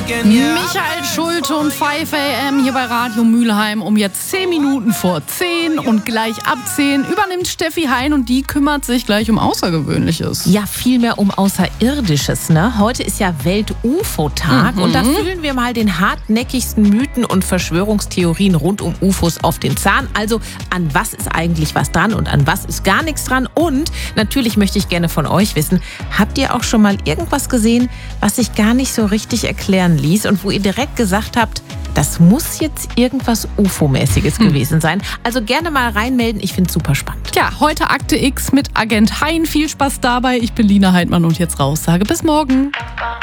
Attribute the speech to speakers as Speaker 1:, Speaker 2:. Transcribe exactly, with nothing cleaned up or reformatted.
Speaker 1: Michael Schulte und fünf A M hier bei Radio Mülheim um jetzt zehn Minuten vor zehn und gleich ab zehn übernimmt Steffi Hein und die kümmert sich gleich um Außergewöhnliches.
Speaker 2: Ja, vielmehr um Außerirdisches, ne? Heute ist ja Welt-U F O-Tag mhm. und da fühlen wir mal den hartnäckigsten Mythen und Verschwörungstheorien rund um U F Os auf den Zahn. Also an was ist eigentlich was dran und an was ist gar nichts dran? Und natürlich möchte ich gerne von euch wissen, habt ihr auch schon mal irgendwas gesehen, was sich gar nicht so richtig erklären ließ und wo ihr direkt gesagt habt, das muss jetzt irgendwas U F O-mäßiges hm. gewesen sein. Also gerne mal reinmelden, ich finde es super spannend.
Speaker 1: Ja, heute Akte X mit Agent Hein. Viel Spaß dabei. Ich bin Lina Heidmann und jetzt raus. Sage bis morgen.